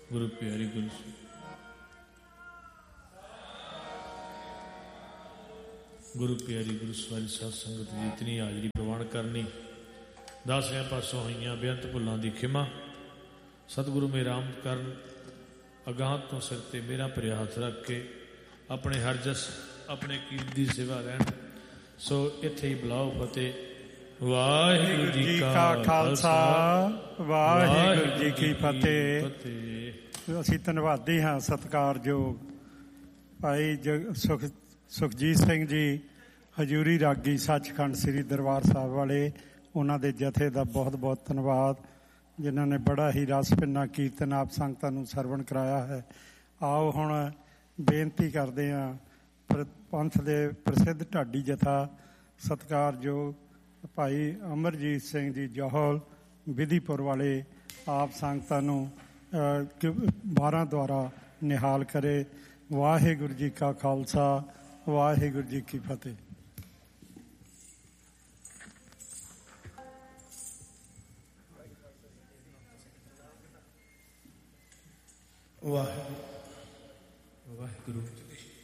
गुरु प्यारी गुरु प्यारी गुरु सवारी साध संगत की इतनी हाजरी प्रवान करनी। दासियां पासों हुई बेअंत भुलों की खिमा। सतगुरु मेरा राम करन अगाह तो सिर ते मेरा भरिया हथ रख के अपने हर जस अपने कीर्त की सेवा रहन। सो इत्थे ही बुलाओ फतेह। वाहिगुरु जी का खालसा वाहिगुरु जी की फतेह। असीं धन्नवादी हाँ सत्कारयोग भाई सुखजीत सिंह जी हजूरी रागी सचखंड श्री दरबार साहब वाले, उन्होंने जथे का बहुत बहुत धन्यवाद जिन्होंने बड़ा ही रस भिन्ना कीर्तन आप संगतां नूं सरवण कराया है। आओ हुण बेनती करते हैं पंथ के प्रसिद्ध ढाडी जथा सत्कारयोग भाई अमरजीत सिंह जी जौहल विधिपुर वाले आप संगतां नूं 12 द्वारा निहाल करे। वाहिगुरु जी का खालसा वाहिगुरु जी की फतेह। वाहिगुरु